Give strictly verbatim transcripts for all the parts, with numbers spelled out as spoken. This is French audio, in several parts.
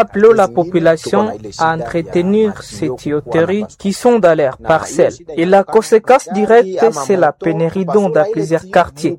Appelons la population à entretenir ces tuyauteries qui sont dans leurs parcelles. Et la conséquence directe, c'est la pénurie d'eau dans plusieurs quartiers.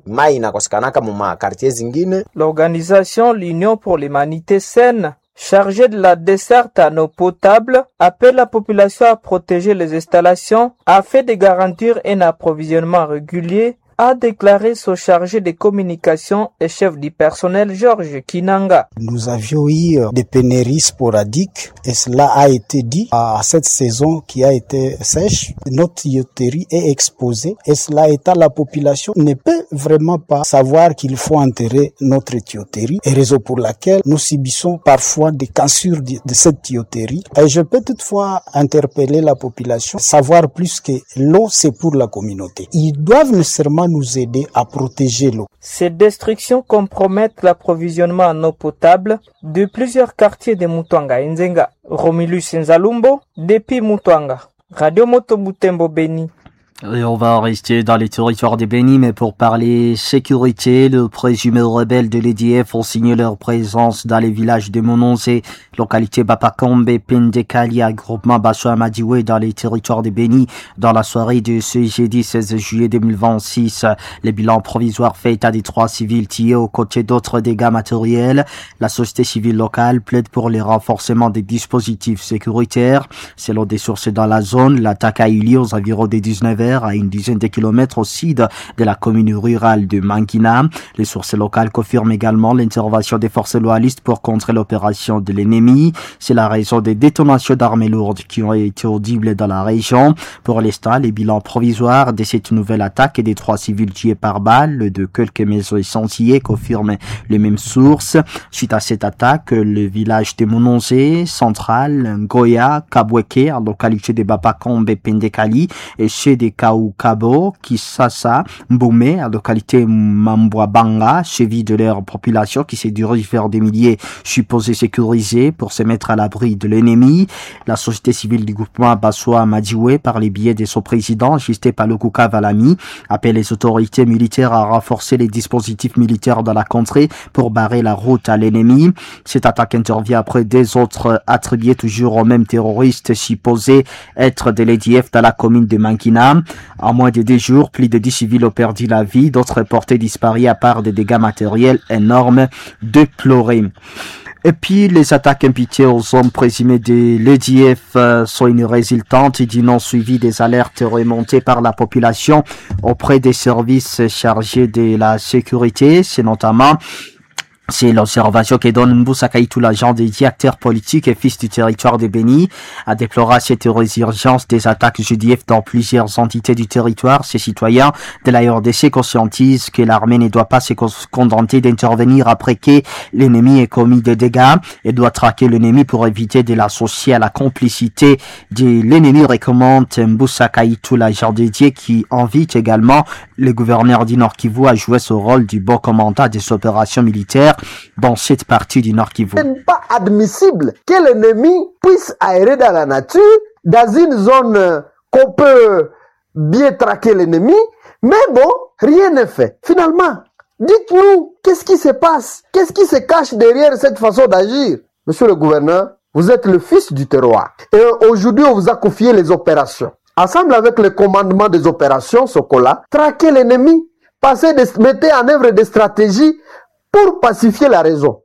L'organisation L'Union pour l'humanité saine, chargée de la desserte en eau potable, appelle la population à protéger les installations afin de garantir un approvisionnement régulier, a déclaré son chargé de communication et chef du personnel Georges Kinanga. Nous avions eu des pénuries sporadiques et cela a été dit à cette saison qui a été sèche. Notre tuyauterie est exposée et cela étant la population ne peut vraiment pas savoir qu'il faut enterrer notre tuyauterie et raison pour laquelle nous subissons parfois des cassures de, de cette tuyauterie. Et je peux toutefois interpeller la population, savoir plus que l'eau c'est pour la communauté. Ils doivent nécessairement nous aider à protéger l'eau. Ces destructions compromettent l'approvisionnement en eau potable de plusieurs quartiers de Mutwanga et Nzenga. Romulus Nzalumbo, depuis Mutwanga. Radio Moto Butembo Beni. Et on va rester dans les territoires de Beni, mais pour parler sécurité, le présumé rebelle de l'E D F ont signé leur présence dans les villages de Mononzé, localité Bapakombe, Pendekali, groupement Basso Madiwe dans les territoires de Beni, dans la soirée de ce jeudi seize juillet deux mille vingt-six. Les bilans provisoires fait état des trois civils tués aux côtés d'autres dégâts matériels. La société civile locale plaide pour les renforcements des dispositifs sécuritaires. Selon des sources dans la zone, l'attaque a eu lieu aux environs des dix-neuf heures à une dizaine de kilomètres au sud de la commune rurale de Mangina. Les sources locales confirment également l'intervention des forces loyalistes pour contrer l'opération de l'ennemi. C'est la raison des détonations d'armes lourdes qui ont été audibles dans la région. Pour l'instant, les bilans provisoires de cette nouvelle attaque et des trois civils tués par balle de quelques maisons essentielles confirment les mêmes sources. Suite à cette attaque, le village de Mononzé, Central, Ngoya, Kabweke, en localité de Bapakombe et Pendekali, et chez des Kaukabo, Kisasa, Mboumé, en localité Mambwabanga, suivi de leur population qui s'est dirigée vers des milliers supposés sécurisés pour se mettre à l'abri de l'ennemi. La société civile du groupement Bassoa Madiwe, par les biais de son président, Justé Palukuka Valami, appelle les autorités militaires à renforcer les dispositifs militaires dans la contrée pour barrer la route à l'ennemi. Cette attaque intervient après des autres attribués toujours aux mêmes terroristes supposés être de l'E D F dans la commune de Mangina. En moins de deux jours, plus de dix civils ont perdu la vie, d'autres portés disparus à part des dégâts matériels énormes déplorés. Et puis, les attaques imputées aux hommes présumés de l'E D F euh, sont une résultante du non suivi des alertes remontées par la population auprès des services chargés de la sécurité. C'est notamment C'est l'observation que donne Mboussa Kaitou, l'agent des acteurs politiques et fils du territoire de Beni, a déploré cette résurgence des attaques J D F dans plusieurs entités du territoire. Ces citoyens de la R D C conscientisent que l'armée ne doit pas se contenter d'intervenir après que l'ennemi ait commis des dégâts et doit traquer l'ennemi pour éviter de l'associer à la complicité de l'ennemi, recommande Mboussa Kaitou, l'agent dédié, qui invite également le gouverneur du Nord Kivu à jouer ce rôle du bon commandant des opérations militaires dans cette partie du Nord Kivu. Ce n'est pas admissible que l'ennemi puisse aérer dans la nature, dans une zone qu'on peut bien traquer l'ennemi, mais bon, rien n'est fait. Finalement, dites-nous, qu'est-ce qui se passe? Qu'est-ce qui se cache derrière cette façon d'agir? Monsieur le gouverneur, vous êtes le fils du terroir. Et aujourd'hui, on vous a confié les opérations. Ensemble avec le commandement des opérations, Sokola, traquez l'ennemi, passez de, mettez en œuvre des stratégies pour pacifier la raison.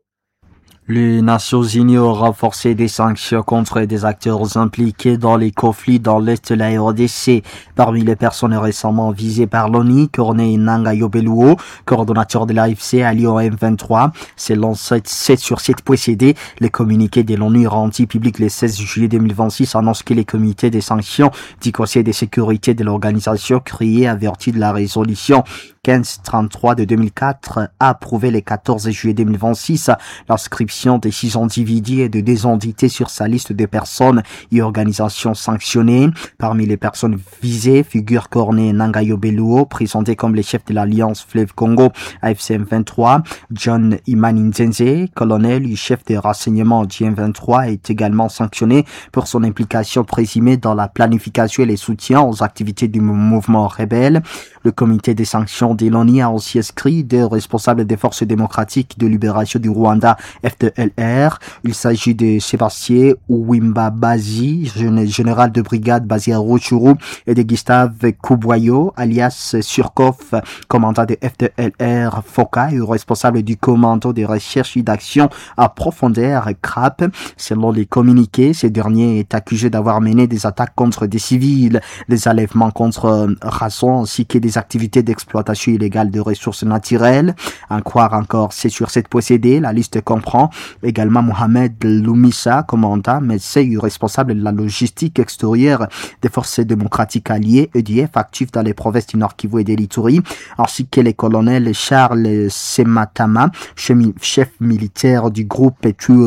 Les Nations Unies ont renforcé des sanctions contre des acteurs impliqués dans les conflits dans l'Est de la R D C. Parmi les personnes récemment visées par l'ONU, Corneille Nangaa Yobeluo, coordonnateur de l'A F C à Lyon M vingt-trois, selon sept sur sept précédés, les communiqués de l'ONU rendus publics le seize juillet deux mille vingt-six annoncent que les comités des sanctions du Conseil de sécurité de l'organisation créé à vertu de la résolution quinze trente-trois de deux mille quatre a approuvé le quatorze juillet deux mille vingt-six l'inscription des six individus et de deux entités sur sa liste de personnes et organisations sanctionnées. Parmi les personnes visées figure Corneille Nangaa Yobeluo, présenté comme le chef de l'Alliance Fleuve Congo A F C M vingt-trois. John Imani Nzenze, colonel et chef des renseignements du M vingt-trois, est également sanctionné pour son implication présumée dans la planification et le soutien aux activités du mouvement rebelle. Le comité des sanctions de l'ONU a aussi inscrit des responsables des forces démocratiques de libération du Rwanda F D D L R. Il s'agit de Sébastien Ouimba Bazi, général de brigade basé à Rutshuru, et de Gustave Kouboyo, alias Surkoff, commandant de F D L R Foka et responsable du commando de recherche et d'action à profondeur C R A P. Selon les communiqués, ce dernier est accusé d'avoir mené des attaques contre des civils, des enlèvements contre rançon ainsi que des activités d'exploitation illégale de ressources naturelles. En croire encore, c'est sur cette possédée. La liste comprend également Mohamed Loumissa, commandant, médecin et responsable de la logistique extérieure des forces démocratiques alliées, E D F, actifs dans les provinces du Nord Kivu et de l'Ituri, ainsi que les colonels Charles Sematama, chef militaire du groupe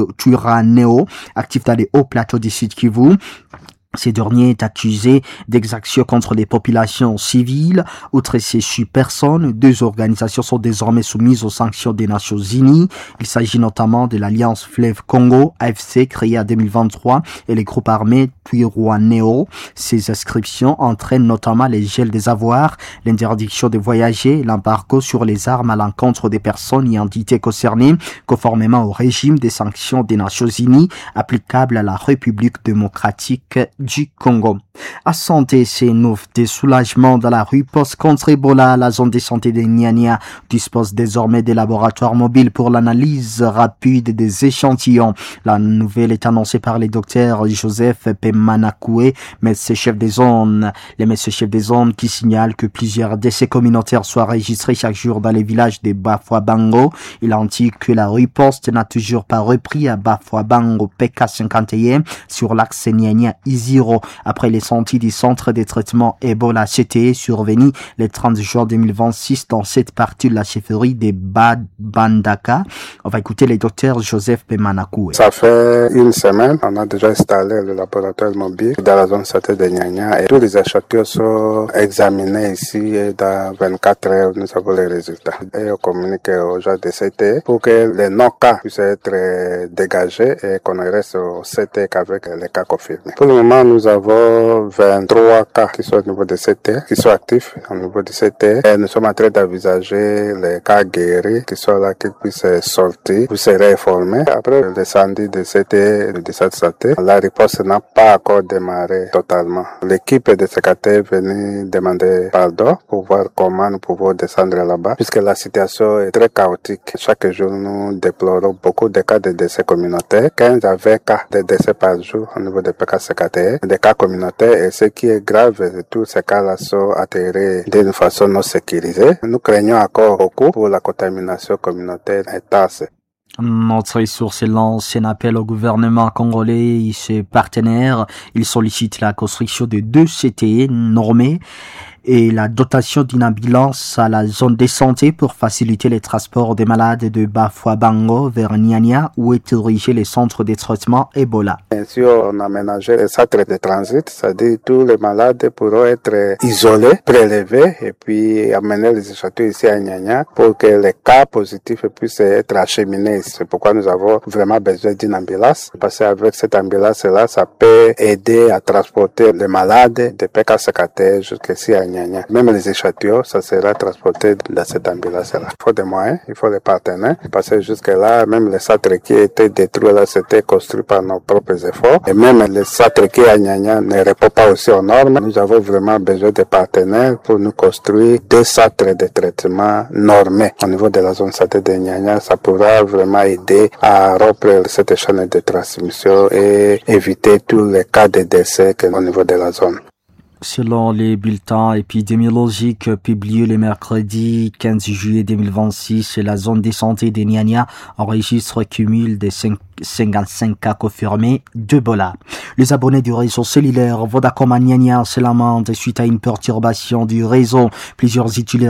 Turaneo, actif dans les hauts plateaux du Sud Kivu. Ce dernier est accusé d'exactions contre les populations civiles. Outre ces six personnes, deux organisations sont désormais soumises aux sanctions des Nations Unies. Il s'agit notamment de l'Alliance Fleuve Congo, A F C, créée en deux mille vingt-trois, et les groupes armés Twirwaneho. Ces inscriptions entraînent notamment les gels des avoirs, l'interdiction de voyager et l'embargo sur les armes à l'encontre des personnes et entités concernées, conformément au régime des sanctions des Nations Unies applicables à la République démocratique du Congo. À santé, c'est une offre de soulagement dans la riposte contre Ebola. La zone de santé de Nyanya dispose désormais des laboratoires mobiles pour l'analyse rapide des échantillons. La nouvelle est annoncée par le docteur Joseph Pemanakoué, médecin chef des zones. Les médecins chefs des zones qui signalent que plusieurs décès communautaires soient enregistrés chaque jour dans les villages de Bafouabango. Il indique que la riposte n'a toujours pas repris à Bafouabango P K cinquante et un sur l'axe Nyanya-Iziro après les sorties du centre de traitement Ebola C T E survenu le trente juin deux mille vingt-six dans cette partie de la chefferie de Bad Bandaka. On va écouter le docteur Joseph Pemanakoué. Ça fait une semaine, on a déjà installé le laboratoire mobile dans la zone santé de Nyanya et tous les échantillons sont examinés ici et dans vingt-quatre heures, nous avons les résultats. Et on communique aux gens de C T E pour que les non-cas puissent être dégagés et qu'on reste au C T E qu'avec les cas confirmés. Pour le moment, nous avons vingt-trois cas qui sont au niveau de C T E, qui sont actifs au niveau de C T E. Et nous sommes en train d'envisager les cas guéris qui sont là, qui puissent sortir, puissent se réinformer. Après le descendu de C T E et de cette santé, la réponse n'a pas encore démarré totalement. L'équipe de C K T est venue demander pardon pour voir comment nous pouvons descendre là-bas, puisque la situation est très chaotique. Chaque jour, nous déplorons beaucoup de cas de décès communautaires, quinze à vingt cas de décès par jour au niveau de P K C K T, des cas communautaires, et ce qui est grave, tous ces cas-là sont atterrés d'une façon non sécurisée. Nous craignons encore beaucoup pour la contamination communautaire intense. Notre source lance un appel au gouvernement congolais et ses partenaires. Il sollicite la construction de deux C T E normés et la dotation d'une ambulance à la zone de santé pour faciliter les transports des malades de Bafouabango vers Nyanya où est érigé les centres de traitement Ebola. Bien sûr, on a aménagé les centres de transit, c'est-à-dire tous les malades pourront être isolés, prélevés et puis amener les échantillons ici à Nyanya pour que les cas positifs puissent être acheminés. C'est pourquoi nous avons vraiment besoin d'une ambulance, parce qu'avec cette ambulance-là, ça peut aider à transporter les malades de P K C K T jusqu'ici à Nyanya. Même les échantillons, ça sera transporté dans cette ambulance-là. Il faut des moyens, il faut des partenaires, parce que jusque-là, même les centres qui étaient détruits là, c'était construit par nos propres efforts. Et même les centres qui à Nyanya ne répondent pas aussi aux normes. Nous avons vraiment besoin de partenaires pour nous construire deux centres de traitement normés. Au niveau de la zone santé de Nyanya, ça pourra vraiment aider à rompre cette chaîne de transmission et éviter tous les cas de décès au niveau de la zone. Selon les bulletins épidémiologiques publiés le mercredi quinze juillet deux mille vingt-six, la zone de santé de Nyanya enregistre cumul de cinquante-cinq cas confirmés d'Ebola. Les abonnés du réseau cellulaire Vodacom à Nyanya se lamentent suite à une perturbation du réseau. Plusieurs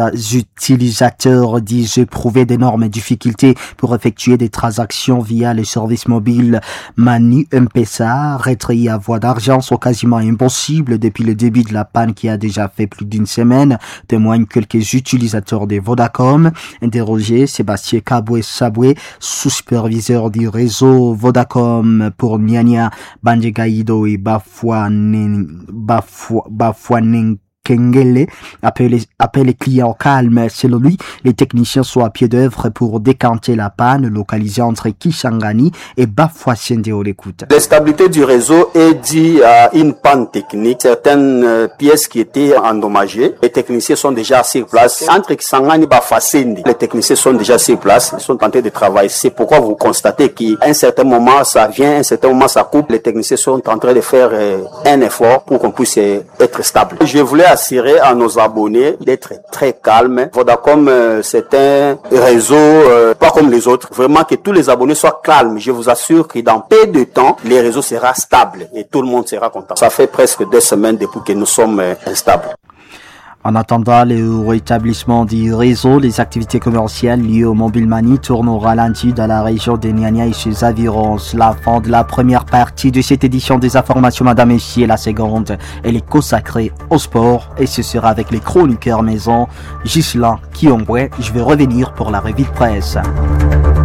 utilisateurs disent éprouver d'énormes difficultés pour effectuer des transactions via les services mobiles Manu M-Pesa. Retraits à voie d'argent sont quasiment impossibles depuis le début de la panne qui a déjà fait plus d'une semaine, témoignent quelques utilisateurs de Vodacom. Interrogé, Sébastien Kaboué Saboué, sous-superviseur du réseau Vodacom pour Nyanya, Bandegaido et Bafouanengo Kengele appelle les, appelle les clients calmes. Selon lui, les techniciens sont à pied d'œuvre pour décanter la panne localisée entre Kisangani et Bafouassende. On l'écoute. L'instabilité du réseau est due à une panne technique. Certaines euh, pièces qui étaient endommagées, les techniciens sont déjà sur place. Entre Kisangani et Bafouassende, les techniciens sont déjà sur place. Ils sont en train de travailler. C'est pourquoi vous constatez qu'à un certain moment, ça vient, à un certain moment, ça coupe. Les techniciens sont en train de faire euh, un effort pour qu'on puisse euh, être stable. Je voulais assurer à nos abonnés d'être très calmes. Vodacom, euh, c'est un réseau euh, pas comme les autres. Vraiment que tous les abonnés soient calmes. Je vous assure que dans peu de temps, les réseaux sera stable et tout le monde sera content. Ça fait presque deux semaines depuis que nous sommes euh, instables. En attendant le rétablissement du réseau, les activités commerciales liées au mobile money tournent au ralenti dans la région de Niania et ses environs. La fin de la première partie de cette édition des informations, madame, messieurs, la seconde, elle est consacrée au sport et ce sera avec les chroniqueurs maison. Gislain Kiongwe, je vais revenir pour la revue de presse.